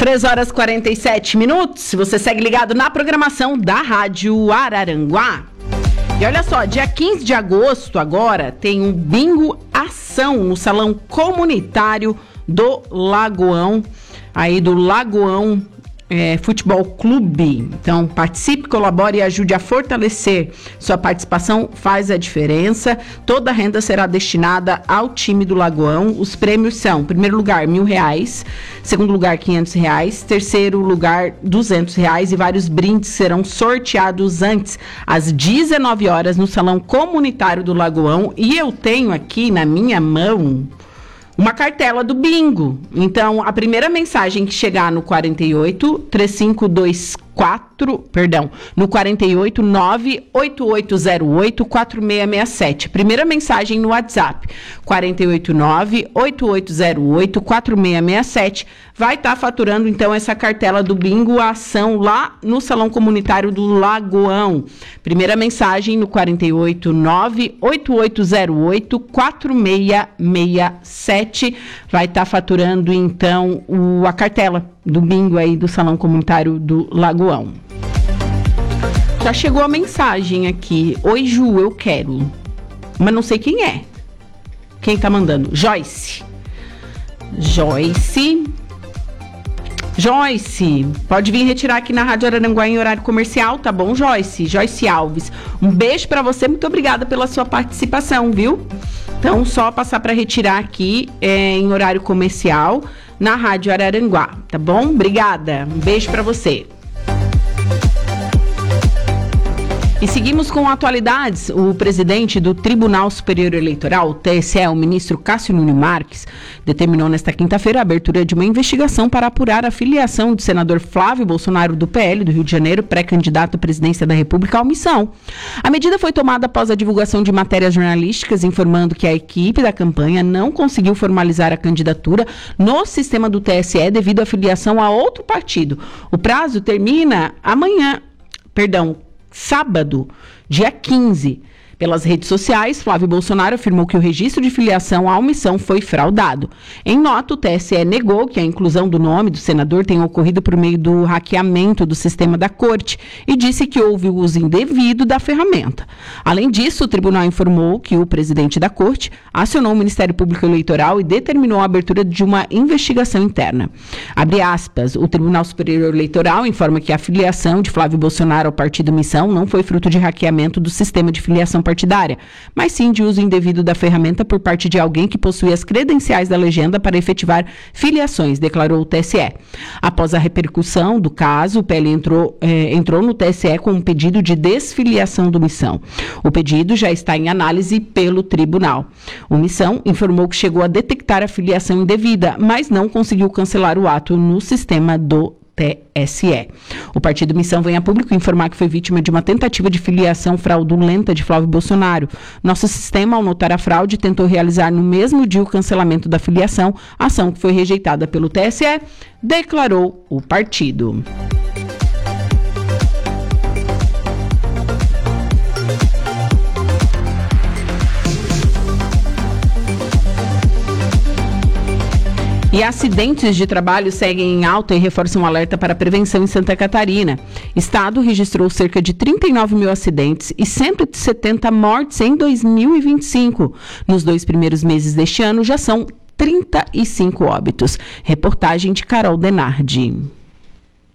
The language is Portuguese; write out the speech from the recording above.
3h47. Você segue ligado na programação da Rádio Araranguá. E olha só, dia 15 de agosto agora tem um bingo ação no Salão Comunitário do Lagoão, aí do Lagoão Futebol Clube. Então participe, colabore e ajude a fortalecer. Sua participação faz a diferença. Toda a renda será destinada ao time do Lagoão. Os prêmios são: primeiro lugar R$1.000, segundo lugar R$500, terceiro lugar R$200 e vários brindes serão sorteados antes às 19 horas no Salão Comunitário do Lagoão. E eu tenho aqui na minha mão uma cartela do bingo. Então, a primeira mensagem que chegar no 98808-4667. Primeira mensagem no WhatsApp, 489-8808-4667. Vai estar faturando, então, essa cartela do bingo, a ação lá no Salão Comunitário do Lagoão. Primeira mensagem no 489-8808-4667. Vai estar faturando, então, a cartela do bingo aí do Salão Comunitário do Lagoão. Já chegou a mensagem aqui. Oi, Ju, eu quero. Mas não sei quem é. Quem tá mandando? Joyce, pode vir retirar aqui na Rádio Araranguá em horário comercial, tá bom, Joyce? Joyce Alves, um beijo pra você, muito obrigada pela sua participação, viu? Então, só passar para retirar aqui em horário comercial na Rádio Araranguá, tá bom? Obrigada, um beijo pra você. E seguimos com atualidades. O presidente do Tribunal Superior Eleitoral, o TSE, o ministro Cássio Nunes Marques, determinou nesta quinta-feira a abertura de uma investigação para apurar a filiação do senador Flávio Bolsonaro do PL do Rio de Janeiro, pré-candidato à presidência da República, à omissão. A medida foi tomada após a divulgação de matérias jornalísticas informando que a equipe da campanha não conseguiu formalizar a candidatura no sistema do TSE devido à filiação a outro partido. O prazo termina sábado, dia 15. Pelas redes sociais, Flávio Bolsonaro afirmou que o registro de filiação à omissão foi fraudado. Em nota, o TSE negou que a inclusão do nome do senador tenha ocorrido por meio do hackeamento do sistema da corte e disse que houve o uso indevido da ferramenta. Além disso, o tribunal informou que o presidente da corte acionou o Ministério Público Eleitoral e determinou a abertura de uma investigação interna. Abre aspas, o Tribunal Superior Eleitoral informa que a filiação de Flávio Bolsonaro ao partido Missão não foi fruto de hackeamento do sistema de filiação partidária, mas sim de uso indevido da ferramenta por parte de alguém que possui as credenciais da legenda para efetivar filiações, declarou o TSE. Após a repercussão do caso, o PL entrou no TSE com um pedido de desfiliação do Missão. O pedido já está em análise pelo tribunal. O Missão informou que chegou a detectar a filiação indevida, mas não conseguiu cancelar o ato no sistema do TSE. O partido Missão vem a público informar que foi vítima de uma tentativa de filiação fraudulenta de Flávio Bolsonaro. Nosso sistema, ao notar a fraude, tentou realizar no mesmo dia o cancelamento da filiação, ação que foi rejeitada pelo TSE, declarou o partido. E acidentes de trabalho seguem em alta e reforçam um alerta para a prevenção em Santa Catarina. Estado registrou cerca de 39 mil acidentes e 170 mortes em 2025. Nos 2 primeiros meses deste ano já são 35 óbitos. Reportagem de Carol Denardi.